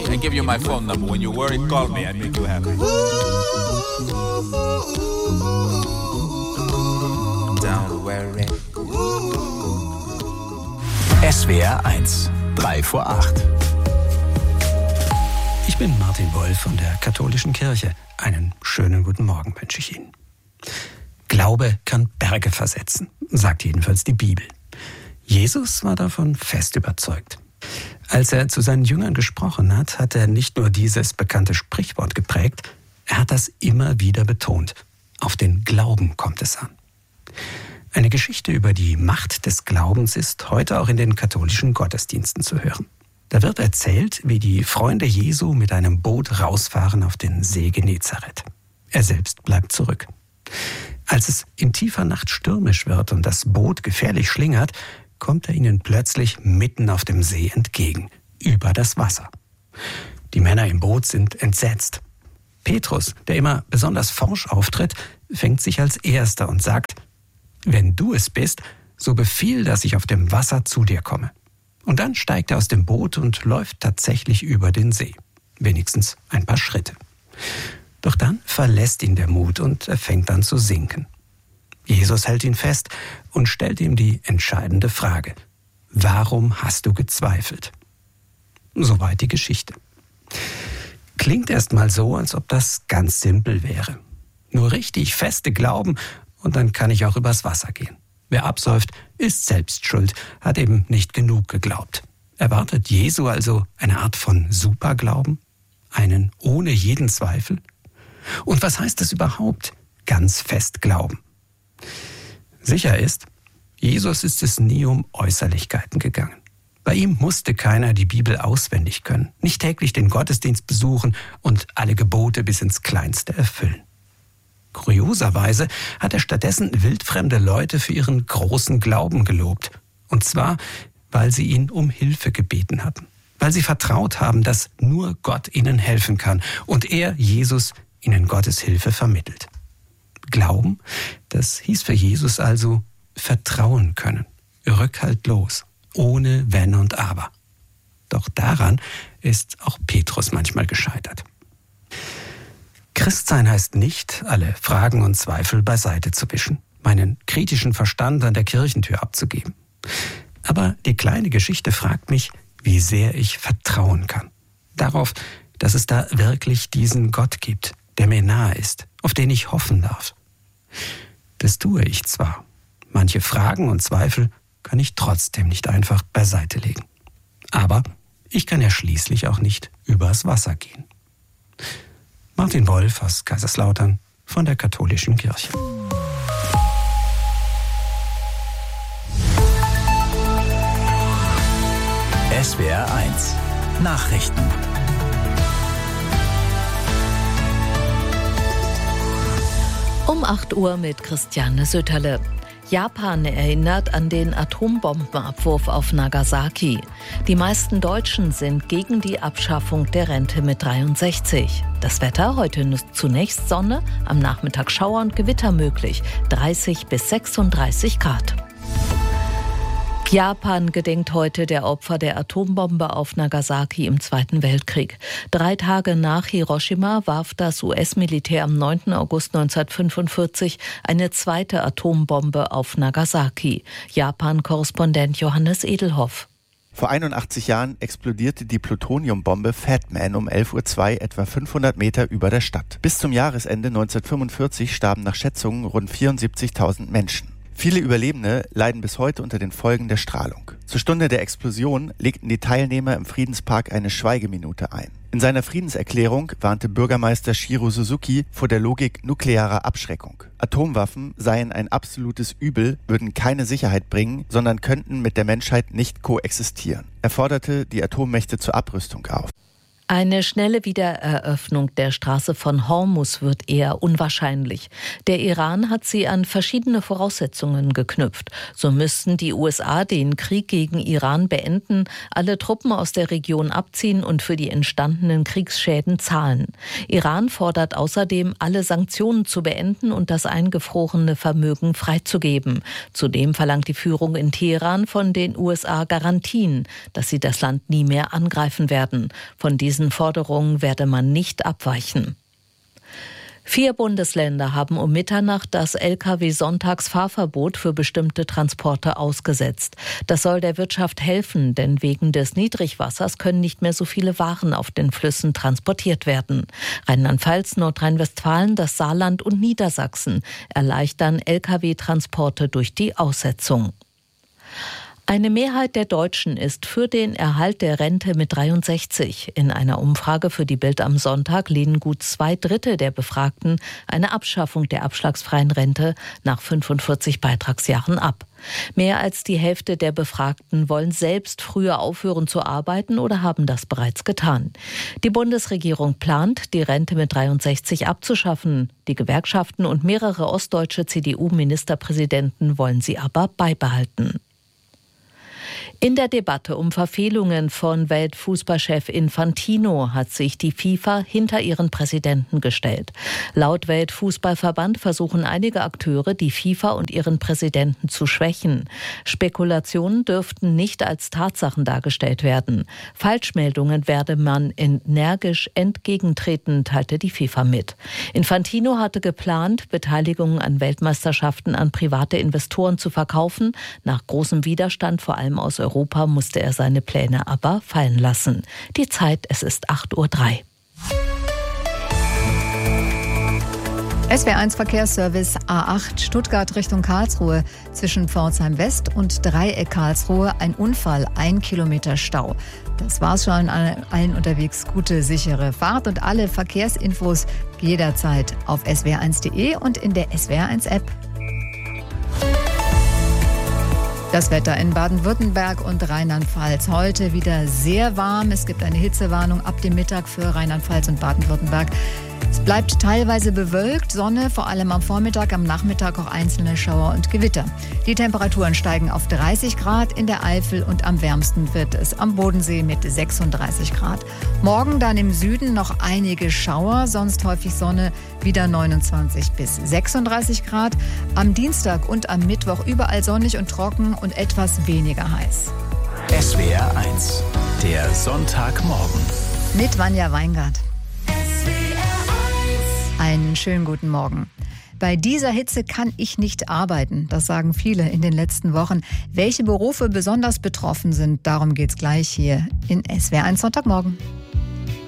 and give you my phone number. When you're worried, call me. I make you happy. Don't worry. SWR 1, 3 vor 8. Ich bin Martin Wolf von der Katholischen Kirche. Einen schönen guten Morgen wünsche ich Ihnen. Glaube kann Berge versetzen, sagt jedenfalls die Bibel. Jesus war davon fest überzeugt. Als er zu seinen Jüngern gesprochen hat er nicht nur dieses bekannte Sprichwort geprägt, er hat das immer wieder betont. Auf den Glauben kommt es an. Eine Geschichte über die Macht des Glaubens ist heute auch in den katholischen Gottesdiensten zu hören. Da wird erzählt, wie die Freunde Jesu mit einem Boot rausfahren auf den See Genezareth. Er selbst bleibt zurück. Als es in tiefer Nacht stürmisch wird und das Boot gefährlich schlingert, kommt er ihnen plötzlich mitten auf dem See entgegen, über das Wasser. Die Männer im Boot sind entsetzt. Petrus, der immer besonders forsch auftritt, fängt sich als Erster und sagt: Wenn du es bist, so befiehl, dass ich auf dem Wasser zu dir komme. Und dann steigt er aus dem Boot und läuft tatsächlich über den See. Wenigstens ein paar Schritte. Doch dann verlässt ihn der Mut und er fängt an zu sinken. Jesus hält ihn fest und stellt ihm die entscheidende Frage: Warum hast du gezweifelt? Soweit die Geschichte. Klingt erst mal so, als ob das ganz simpel wäre. Nur richtig feste Glauben und dann kann ich auch übers Wasser gehen. Wer absäuft, ist selbst schuld, hat eben nicht genug geglaubt. Erwartet Jesu also eine Art von Superglauben? Einen ohne jeden Zweifel? Und was heißt das überhaupt, ganz fest glauben? Sicher ist, Jesus ist es nie um Äußerlichkeiten gegangen. Bei ihm musste keiner die Bibel auswendig können, nicht täglich den Gottesdienst besuchen und alle Gebote bis ins Kleinste erfüllen. Kurioserweise hat er stattdessen wildfremde Leute für ihren großen Glauben gelobt. Und zwar, weil sie ihn um Hilfe gebeten hatten. Weil sie vertraut haben, dass nur Gott ihnen helfen kann und er, Jesus, ihnen Gottes Hilfe vermittelt. Glauben, das hieß für Jesus also vertrauen können, rückhaltlos, ohne Wenn und Aber. Doch daran ist auch Petrus manchmal gescheitert. Christsein heißt nicht, alle Fragen und Zweifel beiseite zu wischen, meinen kritischen Verstand an der Kirchentür abzugeben. Aber die kleine Geschichte fragt mich, wie sehr ich vertrauen kann. Darauf, dass es da wirklich diesen Gott gibt, der mir nahe ist, auf den ich hoffen darf. Das tue ich zwar. Manche Fragen und Zweifel kann ich trotzdem nicht einfach beiseite legen. Aber ich kann ja schließlich auch nicht übers Wasser gehen. Martin Wolf aus Kaiserslautern von der Katholischen Kirche. SWR 1, Nachrichten. Um 8 Uhr mit Christiane Söterle. Japan erinnert an den Atombombenabwurf auf Nagasaki. Die meisten Deutschen sind gegen die Abschaffung der Rente mit 63. Das Wetter heute zunächst Sonne, am Nachmittag Schauer und Gewitter möglich, 30 bis 36 Grad. Japan gedenkt heute der Opfer der Atombombe auf Nagasaki im Zweiten Weltkrieg. 3 Tage nach Hiroshima warf das US-Militär am 9. August 1945 eine zweite Atombombe auf Nagasaki. Japan-Korrespondent Johannes Edelhoff. Vor 81 Jahren explodierte die Plutoniumbombe Fat Man um 11:02 Uhr etwa 500 Meter über der Stadt. Bis zum Jahresende 1945 starben nach Schätzungen rund 74.000 Menschen. Viele Überlebende leiden bis heute unter den Folgen der Strahlung. Zur Stunde der Explosion legten die Teilnehmer im Friedenspark eine Schweigeminute ein. In seiner Friedenserklärung warnte Bürgermeister Shiro Suzuki vor der Logik nuklearer Abschreckung. Atomwaffen seien ein absolutes Übel, würden keine Sicherheit bringen, sondern könnten mit der Menschheit nicht koexistieren. Er forderte die Atommächte zur Abrüstung auf. Eine schnelle Wiedereröffnung der Straße von Hormuz wird eher unwahrscheinlich. Der Iran hat sie an verschiedene Voraussetzungen geknüpft. So müssten die USA den Krieg gegen Iran beenden, alle Truppen aus der Region abziehen und für die entstandenen Kriegsschäden zahlen. Iran fordert außerdem, alle Sanktionen zu beenden und das eingefrorene Vermögen freizugeben. Zudem verlangt die Führung in Teheran von den USA Garantien, dass sie das Land nie mehr angreifen werden. Von diesen diesen Forderungen werde man nicht abweichen. 4 Bundesländer haben um Mitternacht das Lkw-Sonntagsfahrverbot für bestimmte Transporte ausgesetzt. Das soll der Wirtschaft helfen, denn wegen des Niedrigwassers können nicht mehr so viele Waren auf den Flüssen transportiert werden. Rheinland-Pfalz, Nordrhein-Westfalen, das Saarland und Niedersachsen erleichtern Lkw-Transporte durch die Aussetzung. Eine Mehrheit der Deutschen ist für den Erhalt der Rente mit 63. In einer Umfrage für die Bild am Sonntag lehnen gut 2/3 der Befragten eine Abschaffung der abschlagsfreien Rente nach 45 Beitragsjahren ab. Mehr als die Hälfte der Befragten wollen selbst früher aufhören zu arbeiten oder haben das bereits getan. Die Bundesregierung plant, die Rente mit 63 abzuschaffen. Die Gewerkschaften und mehrere ostdeutsche CDU-Ministerpräsidenten wollen sie aber beibehalten. In der Debatte um Verfehlungen von Weltfußballchef Infantino hat sich die FIFA hinter ihren Präsidenten gestellt. Laut Weltfußballverband versuchen einige Akteure, die FIFA und ihren Präsidenten zu schwächen. Spekulationen dürften nicht als Tatsachen dargestellt werden. Falschmeldungen werde man energisch entgegentreten, teilte die FIFA mit. Infantino hatte geplant, Beteiligungen an Weltmeisterschaften an private Investoren zu verkaufen. Nach großem Widerstand, vor allem aus Europa, musste er seine Pläne aber fallen lassen. Die Zeit, es ist 8:03 Uhr. SWR1 Verkehrsservice A8 Stuttgart Richtung Karlsruhe. Zwischen Pforzheim West und Dreieck Karlsruhe ein Unfall, 1 Kilometer Stau. Das war's schon, allen unterwegs gute, sichere Fahrt und alle Verkehrsinfos jederzeit auf swr1.de und in der SWR1-App. Das Wetter in Baden-Württemberg und Rheinland-Pfalz. Heute wieder sehr warm. Es gibt eine Hitzewarnung ab dem Mittag für Rheinland-Pfalz und Baden-Württemberg. Es bleibt teilweise bewölkt, Sonne, vor allem am Vormittag, am Nachmittag auch einzelne Schauer und Gewitter. Die Temperaturen steigen auf 30 Grad in der Eifel und am wärmsten wird es am Bodensee mit 36 Grad. Morgen dann im Süden noch einige Schauer, sonst häufig Sonne, wieder 29 bis 36 Grad. Am Dienstag und am Mittwoch überall sonnig und trocken und etwas weniger heiß. SWR1, der Sonntagmorgen. Mit Vanja Weingart. Einen schönen guten Morgen. Bei dieser Hitze kann ich nicht arbeiten. Das sagen viele in den letzten Wochen. Welche Berufe besonders betroffen sind, darum geht's gleich hier in SWR1 Sonntagmorgen.